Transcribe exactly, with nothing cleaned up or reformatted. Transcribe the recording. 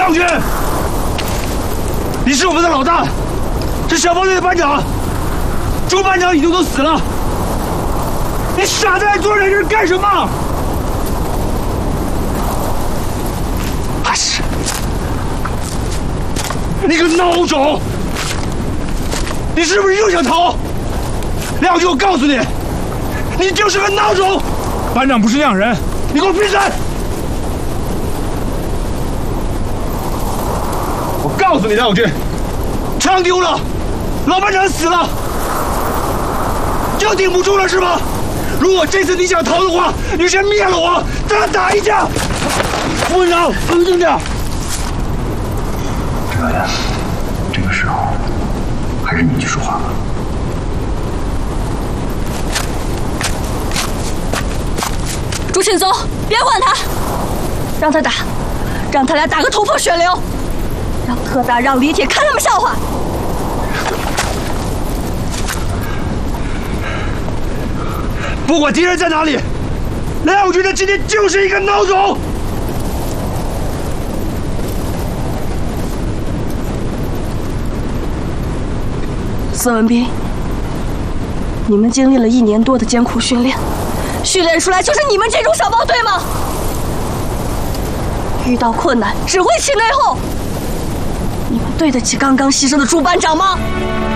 梁永军，你是我们的老大，是小方队的班长，朱班长已经都死了，你傻在坐在这儿干什么？还是你个孬种！你是不是又想逃？梁永军，我告诉你，你就是个孬种！ 班长不是那样人， 你给我闭嘴！我告诉你，梁永军，枪丢了，老班长死了，就顶不住了是吧？如果这次你想逃的话，你先灭了我，咱俩打一架。副班长，冷静点。 陈导演，这个时候还是你去说话吧。 朱迅宗，别管他，让他打，让他俩打个头破血流，让特大、让李铁看他们笑话。 不管敌人在哪里，梁永军他今天就是一个孬种。 孙文斌，你们经历了一年多的艰苦训练，训练出来就是你们这种小暴队吗？遇到困难只会起内讧，你们对得起刚刚牺牲的朱班长吗？